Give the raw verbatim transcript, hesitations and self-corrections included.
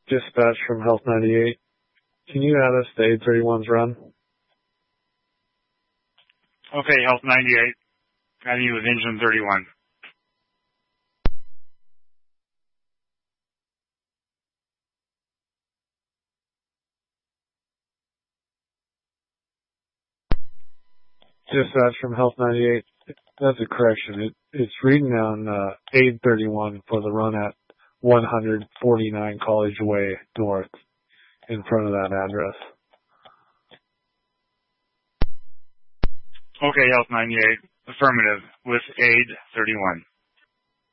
Dispatch from Health ninety-eight. Can you add us to eight thirty-one's run? Okay, Health ninety-eight. Adding you with engine thirty-one. Dispatch from Health ninety-eight. That's a correction. It, it's reading on uh, eight thirty-one for the run at one forty-nine College Way North in front of that address. Okay, Health ninety-eight. Affirmative with aid thirty-one.